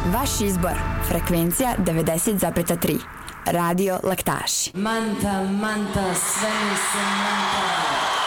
Vaš izbor, frekvencija 90,3. Radio Laktaši. Manta, manta, sve mi se manta.